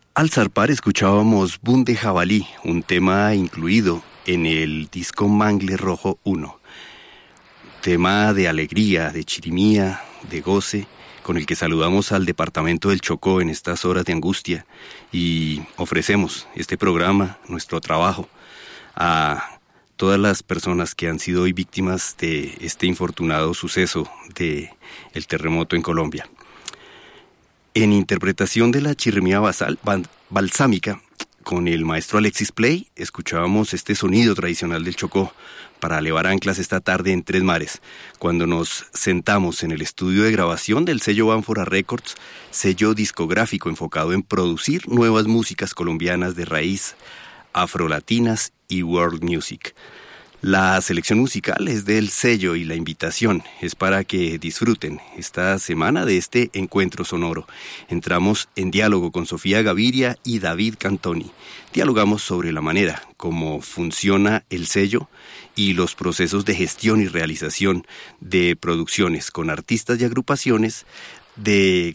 Al zarpar escuchábamos Boom de Jabalí, un tema incluido en el disco Mangle Rojo 1. Tema de alegría, de chirimía, de goce, con el que saludamos al departamento del Chocó en estas horas de angustia y ofrecemos este programa, nuestro trabajo, a todas las personas que han sido hoy víctimas de este infortunado suceso del terremoto en Colombia. En interpretación de la chirimía balsámica, con el maestro Alexis Play, escuchábamos este sonido tradicional del Chocó para elevar anclas esta tarde en Tres Mares, cuando nos sentamos en el estudio de grabación del sello Banfora Records, sello discográfico enfocado en producir nuevas músicas colombianas de raíz, afrolatinas y world music. La selección musical es del sello y la invitación es para que disfruten esta semana de este encuentro sonoro. Entramos en diálogo con Sofía Gaviria y David Cantoni. Dialogamos sobre la manera como funciona el sello y los procesos de gestión y realización de producciones con artistas y agrupaciones que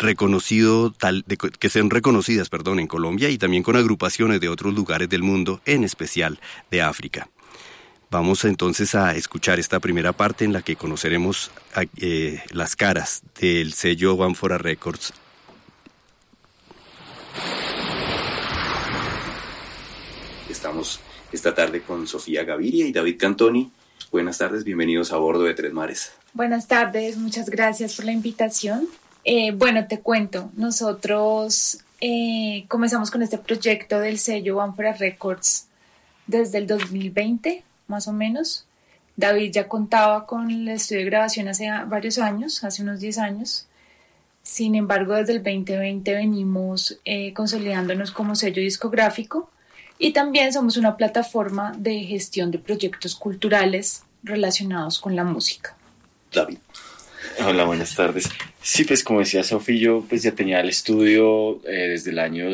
sean reconocidas, en Colombia y también con agrupaciones de otros lugares del mundo, en especial de África. Vamos entonces a escuchar esta primera parte en la que conoceremos las caras del sello Banfora Records. Estamos esta tarde con Sofía Gaviria y David Cantoni. Buenas tardes, bienvenidos a bordo de Tres Mares. Buenas tardes, muchas gracias por la invitación. Te cuento, nosotros comenzamos con este proyecto del sello Banfora Records desde el 2020, más o menos. David ya contaba con el estudio de grabación hace varios años, hace unos 10 años. Sin embargo, desde el 2020 venimos consolidándonos como sello discográfico y también somos una plataforma de gestión de proyectos culturales relacionados con la música. David. Hola, buenas tardes. Sí, pues como decía Sofía, yo pues ya tenía el estudio desde el año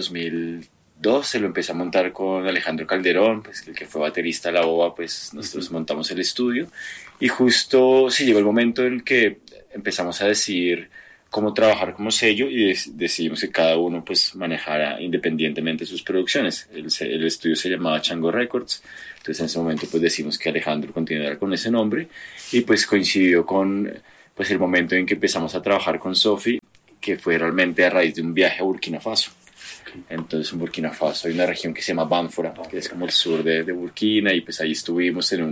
2012, lo empecé a montar con Alejandro Calderón, pues el que fue baterista de La Boba, pues nosotros montamos el estudio y justo llegó el momento en que empezamos a decidir cómo trabajar como sello y decidimos que cada uno pues manejara independientemente sus producciones. El estudio se llamaba Chango Records, entonces en ese momento pues decidimos que Alejandro continuara con ese nombre y pues coincidió con pues el momento en que empezamos a trabajar con Sofi, que fue realmente a raíz de un viaje a Burkina Faso. Entonces en Burkina Faso hay una región que se llama Banfora, que es como el sur de Burkina, y pues ahí estuvimos en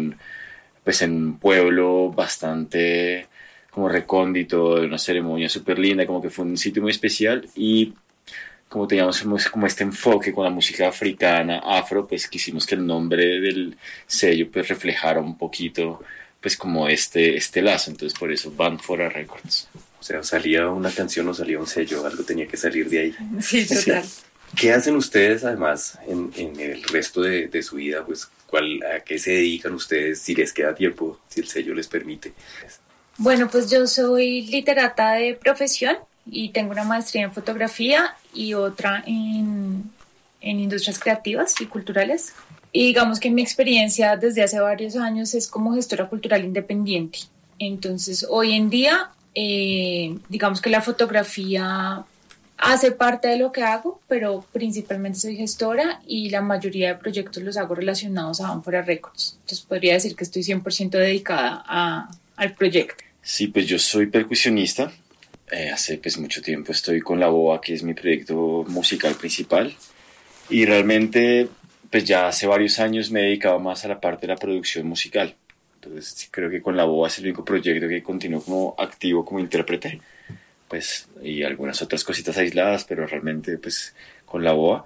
un pueblo bastante como recóndito, de una ceremonia súper linda, como que fue un sitio muy especial, y como teníamos como este enfoque con la música africana, afro, pues quisimos que el nombre del sello pues reflejara un poquito pues como este lazo, entonces por eso Banfora Records. O sea, salía una canción o salía un sello, algo tenía que salir de ahí. Sí, total. Sí. ¿Qué hacen ustedes además en el resto de su vida? Pues, ¿a qué se dedican ustedes si les queda tiempo, si el sello les permite? Bueno, pues yo soy literata de profesión y tengo una maestría en fotografía y otra en industrias creativas y culturales. Y digamos que mi experiencia desde hace varios años es como gestora cultural independiente. Entonces, hoy en día, digamos que la fotografía hace parte de lo que hago, pero principalmente soy gestora y la mayoría de proyectos los hago relacionados a Banfora Records. Entonces, podría decir que estoy 100% dedicada al proyecto. Sí, pues yo soy percusionista. Hace pues mucho tiempo estoy con La Boba, que es mi proyecto musical principal. Y realmente pues ya hace varios años me he dedicado más a la parte de la producción musical. Entonces sí, creo que con La Boba es el único proyecto que continúo como activo como intérprete, pues, y algunas otras cositas aisladas, pero realmente pues con La Boba.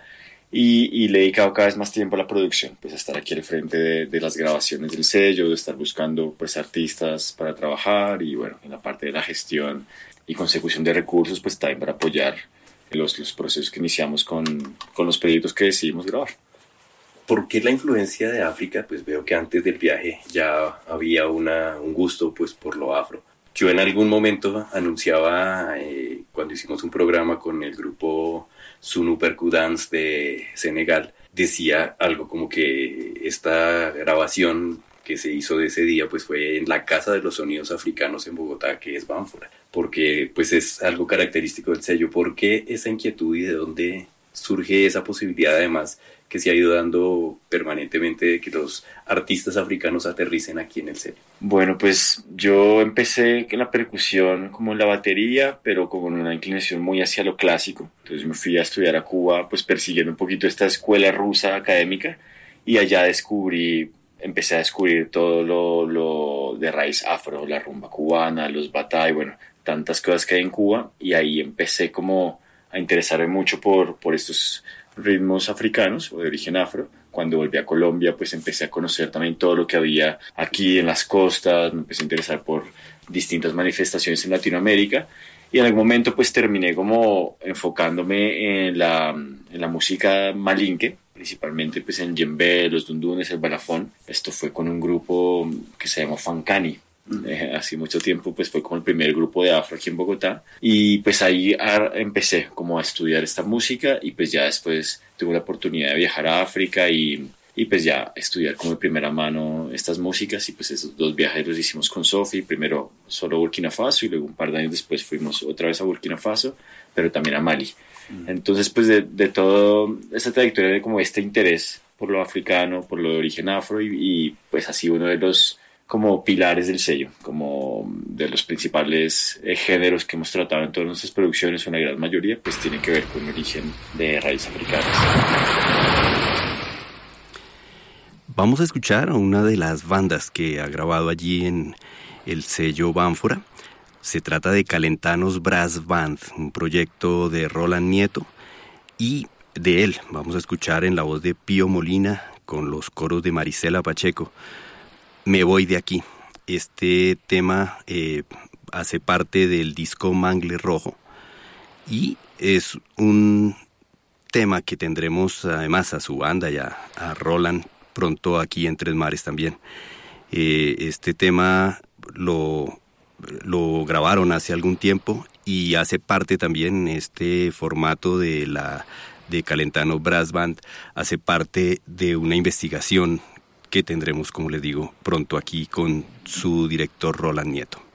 Y le he dedicado cada vez más tiempo a la producción, pues a estar aquí al frente de las grabaciones del sello, de estar buscando pues artistas para trabajar y bueno, en la parte de la gestión y consecución de recursos, pues también para apoyar los procesos que iniciamos con los proyectos que decidimos grabar. ¿Por qué la influencia de África? Pues veo que antes del viaje ya había un gusto pues por lo afro. Yo en algún momento anunciaba, cuando hicimos un programa con el grupo Sunu Percu Dance de Senegal, decía algo como que esta grabación que se hizo de ese día pues fue en la Casa de los Sonidos Africanos en Bogotá, que es Banfora, porque pues es algo característico del sello. ¿Por qué esa inquietud y de dónde surge esa posibilidad, además, que se ha ido dando permanentemente de que los artistas africanos aterricen aquí en el sello? Bueno, pues yo empecé en la percusión, como en la batería, pero con una inclinación muy hacia lo clásico. Entonces me fui a estudiar a Cuba, pues persiguiendo un poquito esta escuela rusa académica, y allá empecé a descubrir todo lo de raíz afro, la rumba cubana, los batay, bueno, tantas cosas que hay en Cuba, y ahí empecé como a interesarme mucho por estos ritmos africanos o de origen afro. Cuando volví a Colombia, pues empecé a conocer también todo lo que había aquí en las costas, me empecé a interesar por distintas manifestaciones en Latinoamérica, y en algún momento pues terminé como enfocándome en la música malinke, principalmente pues en el djembe, los dundunes, el balafón. Esto fue con un grupo que se llamó Fancani. Hace mucho tiempo pues fue como el primer grupo de afro aquí en Bogotá, y pues ahí empecé como a estudiar esta música, y pues ya después tuve la oportunidad de viajar a África y pues ya estudiar como de primera mano estas músicas, y pues esos 2 viajes los hicimos con Sofi, primero solo a Burkina Faso y luego un par de años después fuimos otra vez a Burkina Faso, pero también a Mali. Entonces pues de todo esta trayectoria de como este interés por lo africano, por lo de origen afro, y pues así uno de los como pilares del sello, como de los principales géneros que hemos tratado en todas nuestras producciones, una gran mayoría, pues tiene que ver con el origen de raíces africanas. Vamos a escuchar a una de las bandas que ha grabado allí en el sello Bánfora. Se trata de Calentanos Brass Band, un proyecto de Roland Nieto, y de él vamos a escuchar en la voz de Pío Molina con los coros de Marisela Pacheco, Me voy de aquí. Este tema hace parte del disco Mangle Rojo y es un tema que tendremos además a su banda y a Roland pronto aquí en Tres Mares también. Este tema lo grabaron hace algún tiempo y hace parte también este formato de Calentano Brass Band, hace parte de una investigación que tendremos, como les digo, pronto aquí con su director Roland Nieto.